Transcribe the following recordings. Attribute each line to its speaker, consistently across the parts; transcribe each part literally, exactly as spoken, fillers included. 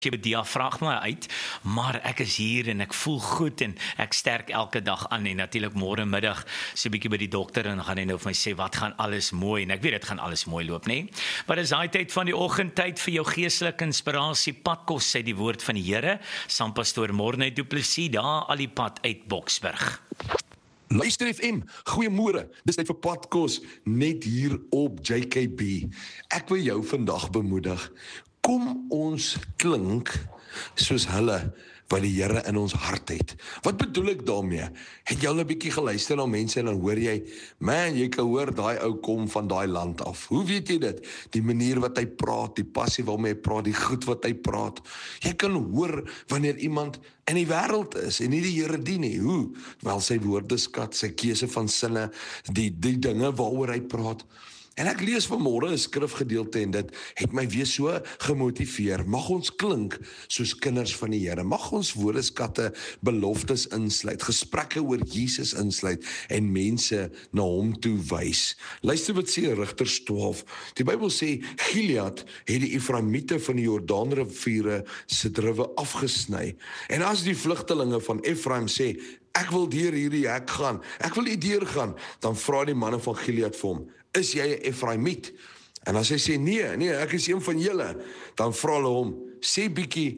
Speaker 1: Jy diafragma uit, maar ek is hier en ek voel goed en ek sterk elke dag aan en natuurlik môre middag so 'n bietjie by die dokter en dan gaan hy nou vir my sê wat gaan alles mooi en ek weet dit gaan alles mooi loop, nê? Maar dis daai tyd van die oggendtyd vir jou geestelike inspirasie, padkos sê die woord van die Here, saam pastoor Morne Du Plessis daar al die pad uit Boksburg.
Speaker 2: Luister F M, goeiemôre. Dis tyd vir Padkos net hier op J K B. Ek wil jou vandag bemoedig. Kom ons klink soos hulle wat die Here in ons hart het. Wat bedoel ek daarmee? Het jy al 'n bietjie geluister na mense en dan hoor jy, man, jy kan hoor daai ou kom van daai land af. Hoe weet jy dit? Die manier wat hy praat, die passie waarmee hy praat, die goed wat hy praat. Jy kan hoor wanneer iemand in die wêreld is en nie die Here dien nie. Hoe? Wel sy woordeskat, sy keuse van sinne, die die dinge waaroor hy praat. En ek lees vanmôre 'n skrifgedeelte en dit het my weer so gemotiveer. Mag ons klink soos kinders van die Here. Mag ons woordeskatte beloftes insluit, gesprekke oor Jesus insluit en mense na hom toe wys. Luister wat sê Rigters twaalf. Die Bybel sê Gilead het die Efraimiete van die Jordaanriviere se druwe afgesny. En as die vlugtelinge van Efraim sê, ek wil deur hierdie hek gaan, ek wil nie deur gaan, dan vra die manne van Gilead vir hom, is jy 'n Efraimiet? En as hy sê nee, nee, ek is een van julle, dan vra hulle hom, sê bietjie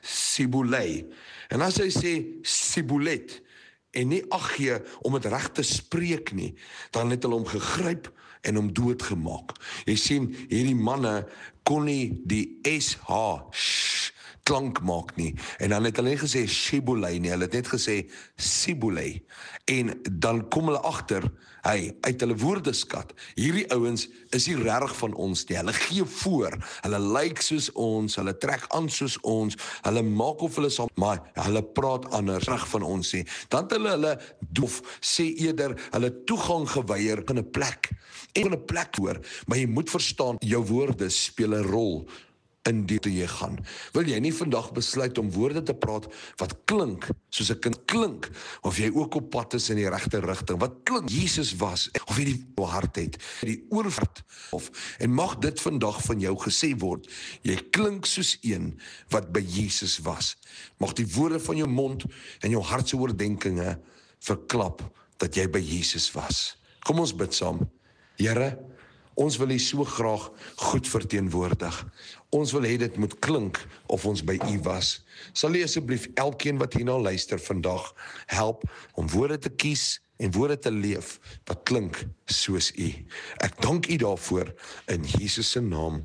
Speaker 2: Sibulei. En as hy sê Sibulet en nie ag gee om dit reg te spreek nie, dan het hulle hom gegryp en hom doodgemaak. Jy sien, hierdie manne kon nie die S H sh, klank maak nie. En dan het hulle nie gesê Shibulei nie, hulle het net gesê Sibulei. En dan kom hulle agter, hy, uit hulle woordeskat, hierdie ouens is nie regtig van ons nie, hulle gee voor, hulle lyk soos ons, hulle trek aan soos ons, hulle maak of hulle saam, maar hulle praat anders, reg van ons nie. Dan het hulle hulle doof, sê eerder, hulle toegang geweier in 'n plek, en in 'n plek hoor, maar jy moet verstaan, jou woorde speel 'n rol in die toe jy gaan. Wil jy nie vandag besluit om woorde te praat wat klink soos 'n kind klink, of jy ook op pad is in die regte rigting, wat klink Jesus was, of jy die hart het, die oorvat, of, en mag dit vandag van jou gesê word, jy klink soos een wat by Jesus was. Mag die woorde van jou mond en jou hart se oordeenkinge verklap dat jy by Jesus was. Kom ons bid saam. Here, ons wil U so graag goed verteenwoordig. Ons wil hê dit moet klink of ons by U was. Sal U asseblief elkeen wat hierna luister vandag help om woorde te kies en woorde te leef wat klink soos U. Ek dank U daarvoor in Jesus se naam.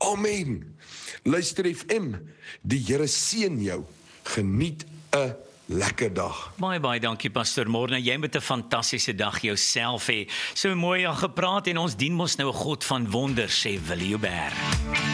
Speaker 2: Amen. Luister F M, die Here seën jou. Geniet 'n lekker dag.
Speaker 1: Baie baie dankie pastoor Morne. Jy moet 'n fantastiese dag jouself hê. So mooi al gepraat en ons dien mos nou 'n God van wonders, sê Willie Joubert.